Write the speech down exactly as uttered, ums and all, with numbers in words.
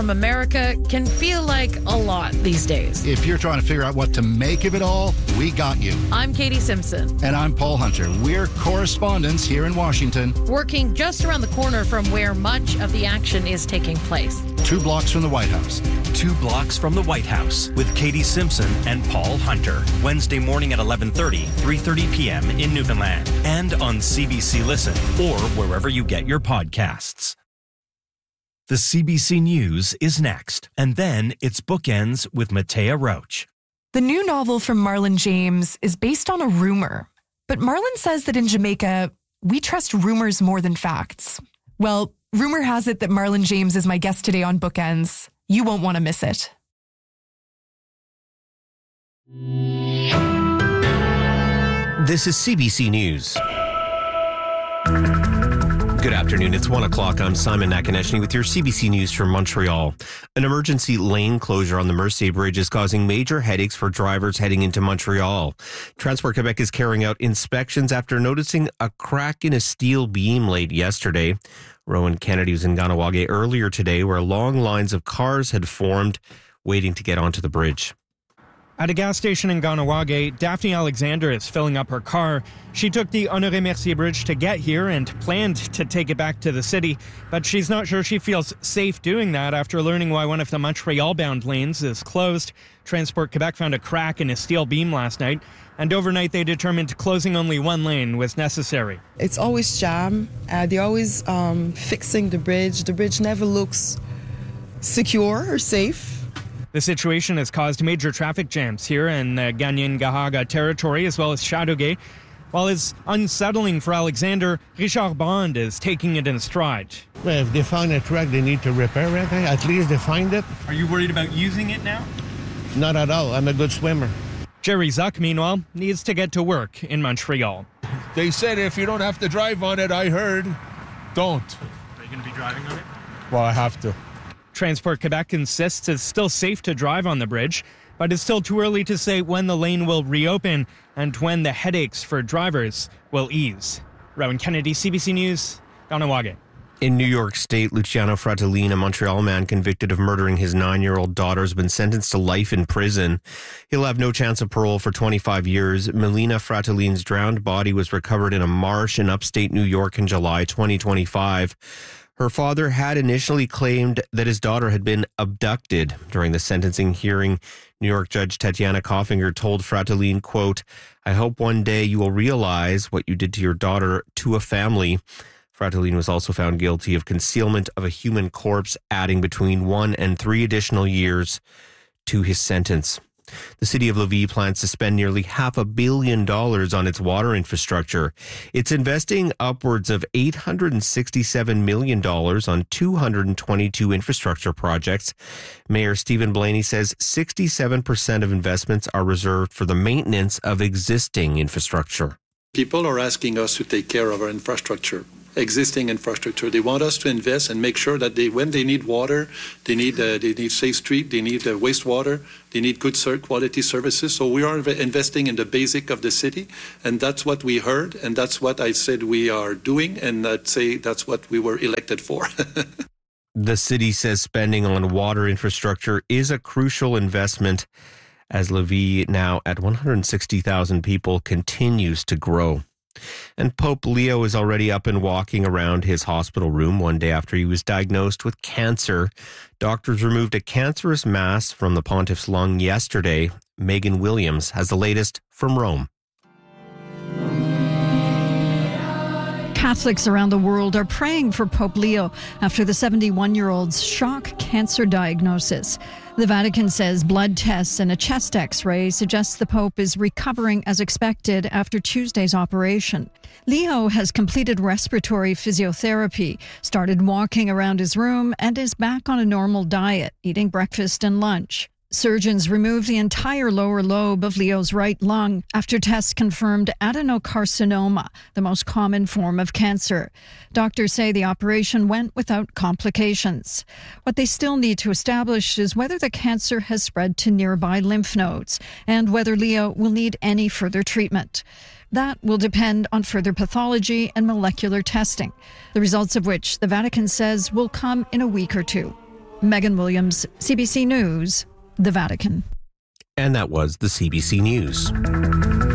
From America can feel like a lot these days. If you're trying to figure out what to make of it all, we got you. I'm Katie Simpson. And I'm Paul Hunter. We're correspondents here in Washington. Working just around the corner from where much of the action is taking place. Two blocks from the White House. Two blocks from the White House with Katie Simpson and Paul Hunter. Wednesday morning at eleven thirty, three thirty p.m. in Newfoundland. And on C B C Listen or wherever you get your podcasts. The C B C News is next, and then it's Bookends with Matea Roach. The new novel from Marlon James is based on a rumor. But Marlon says that in Jamaica, we trust rumors more than facts. Well, rumor has it that Marlon James is my guest today on Bookends. You won't want to miss it. This is C B C News. Good afternoon. It's one o'clock. I'm Simon Nakaneshny with your C B C News from Montreal. An emergency lane closure on the Mercier Bridge is causing major headaches for drivers heading into Montreal. Transport Quebec is carrying out inspections after noticing a crack in a steel beam late yesterday. Rowan Kennedy was in Kahnawake earlier today where long lines of cars had formed waiting to get onto the bridge. At a gas station in Kahnawake, Daphne Alexander is filling up her car. She took the Honoré Mercier Bridge to get here and planned to take it back to the city, but she's not sure she feels safe doing that after learning why one of the Montreal-bound lanes is closed. Transport Quebec found a crack in a steel beam last night, and overnight they determined closing only one lane was necessary. It's always jam. Uh, they're always um, fixing the bridge. The bridge never looks secure or safe. The situation has caused major traffic jams here in the Kanien'kehá:ka territory as well as Châteauguay. While it's unsettling for Alexander, Richard Bond is taking it in stride. Well, if they find a truck, they need to repair it. At least they find it. Are you worried about using it now? Not at all. I'm a good swimmer. Jerry Zuck, meanwhile, needs to get to work in Montreal. They said if you don't have to drive on it, I heard, don't. Are you going to be driving on it? Well, I have to. Transport Quebec insists it's still safe to drive on the bridge, but it's still too early to say when the lane will reopen and when the headaches for drivers will ease. Rowan Kennedy, C B C News, Kahnawake. In New York State, Luciano Fratellini, a Montreal man convicted of murdering his nine-year-old daughter, has been sentenced to life in prison. He'll have no chance of parole for twenty-five years. Melina Fratellini's drowned body was recovered in a marsh in upstate New York in July twenty twenty-five. Her father had initially claimed that his daughter had been abducted. During the sentencing hearing, New York Judge Tatiana Koffinger told Fratellini, quote, "I hope one day you will realize what you did to your daughter to a family." Fratellini was also found guilty of concealment of a human corpse, adding between one and three additional years to his sentence. The city of Lévis plans to spend nearly half a billion dollars on its water infrastructure. It's investing upwards of eight hundred sixty-seven million dollars on two hundred twenty-two infrastructure projects. Mayor Stephen Blaney says sixty-seven percent of investments are reserved for the maintenance of existing infrastructure. People are asking us to take care of our infrastructure. Existing infrastructure. They want us to invest and make sure that they, when they need water, they need uh, they need safe street, they need uh, wastewater, they need good quality services. So we are investing in the basic of the city, and that's what we heard, and that's what I said we are doing, and I'd say that's what we were elected for. The city says spending on water infrastructure is a crucial investment as Lévis, now at one hundred sixty thousand people, continues to grow. And Pope Leo is already up and walking around his hospital room one day after he was diagnosed with cancer. Doctors removed a cancerous mass from the pontiff's lung yesterday. Megan Williams has the latest from Rome. Catholics around the world are praying for Pope Leo after the seventy-one-year-old's shock cancer diagnosis. The Vatican says blood tests and a chest x-ray suggests the Pope is recovering as expected after Tuesday's operation. Leo has completed respiratory physiotherapy, started walking around his room, and is back on a normal diet, eating breakfast and lunch. Surgeons removed the entire lower lobe of Leo's right lung after tests confirmed adenocarcinoma, the most common form of cancer. Doctors say the operation went without complications. What they still need to establish is whether the cancer has spread to nearby lymph nodes and whether Leo will need any further treatment. That will depend on further pathology and molecular testing, the results of which the Vatican says will come in a week or two. Megan Williams, C B C News, the Vatican. And that was the C B C News.